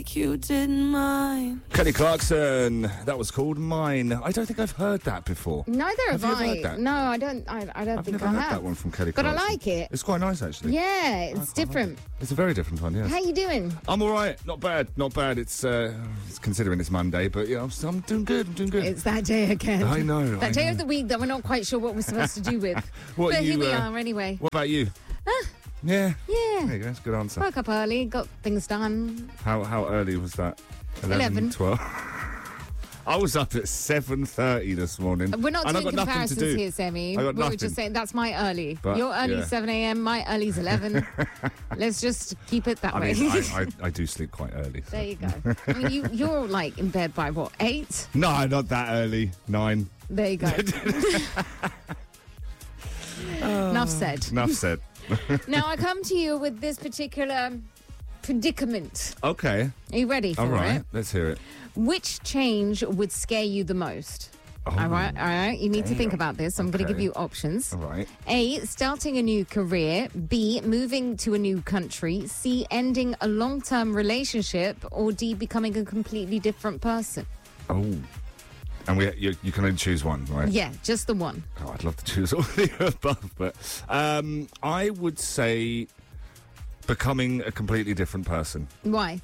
like you did mine. Kelly Clarkson. That was called Mine. I don't think I've heard that before. Neither have you ever I. heard that? No, I don't. I don't I've think never I heard have. that one from Kelly But Clarkson. I like it. It's quite nice, actually. Yeah, it's different. It's a very different one, yes. How you doing? I'm all right. Not bad. Not bad. It's considering it's Monday, but yeah, I'm doing good. I'm doing good. It's that day again. I know. That day of the week that we're not quite sure what we're supposed to do with. What But you, here we are anyway. What about you? Yeah. Yeah. There you go. That's a good answer. Woke up early, got things done. How early was that? 11. 12? I was up at 7:30 this morning. We're not and I doing got nothing to comparisons do. here, Sammy. I got We were nothing. just saying that's my early. But, Your early yeah. 7 a.m., my early's 11. Let's just keep it that I way. mean, I do sleep quite early. So. There you go. I mean, you're like in bed by what, 8? No, not that early. 9. There you go. Enough said. Enough said. Now I come to you with this particular predicament. Okay. Are you ready for All right. it? Let's hear it. Which change would scare you the most? All right. You need to think about this. I'm going to give Okay. you options. All right. A, starting a new career. B, moving to a new country. C, ending a long-term relationship. Or D, becoming a completely different person. Oh. And you can only choose one, right? Yeah, just the one. Oh, I'd love to choose all the above, but I would say becoming a completely different person. Why?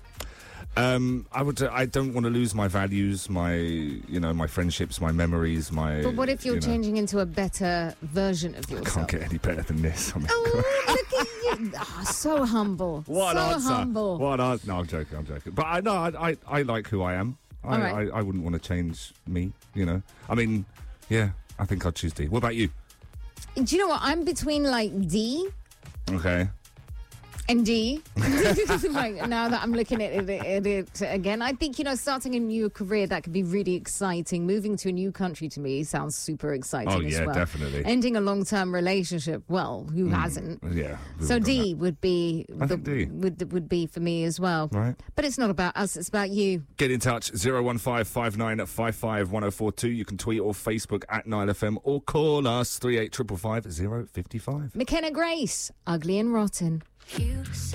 I don't want to lose my values, my friendships, my memories, my. But what if you're changing into a better version of I yourself? can't get any better than this. I mean, Oh, look at you. Oh, so humble. what so an answer! humble. What an answer! No, I'm joking. But I like who I am. All right. I wouldn't want to change me. I mean, yeah. I think I'd choose D. What about you? Do you know what? I'm between like D Okay. and D. Like, now that I'm looking at it again, I think, starting a new career, that could be really exciting. Moving to a new country to me sounds super exciting Oh, as yeah, well. definitely. Ending a long-term relationship, well, who hasn't? Yeah. So D would be I think D. would be for me as well. Right. But it's not about us, it's about you. Get in touch, 01559551042. You can tweet or Facebook at NileFM or call us 38555 055. McKenna Grace, Ugly and Rotten.